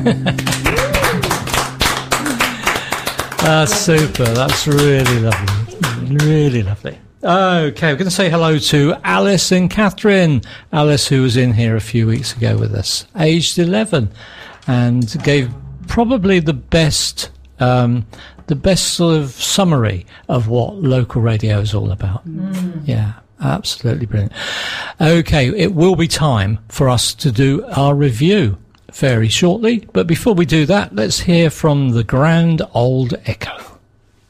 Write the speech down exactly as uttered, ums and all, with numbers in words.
That's super. That's really lovely. Really lovely. Okay, we're going to say hello to Alice and Catherine. Alice, who was in here a few weeks ago with us, aged eleven, and gave probably the best, um, the best sort of summary of what local radio is all about. Mm. Yeah, absolutely brilliant. Okay, it will be time for us to do our review very shortly, but before we do that, let's hear from the Grand Old Echo.